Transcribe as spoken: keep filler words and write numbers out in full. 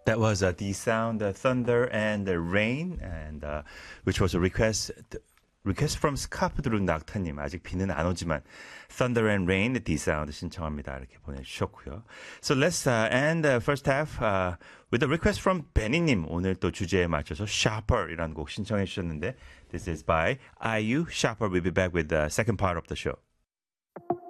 That was uh, the sound, uh, thunder and the rain, and uh, which was a request request from 스카프드룬 낙타님. 아직 비는 안 오지만 thunder and rain, the sound 신청합니다. 이렇게 보내주셨고요. So let's uh, end the first half uh, with a request from 베니님. 오늘 또 주제에 맞춰서 Sharper이라는 곡 신청해 주셨는데, this is by 아이유. Sharper. We'll be back with the second part of the show.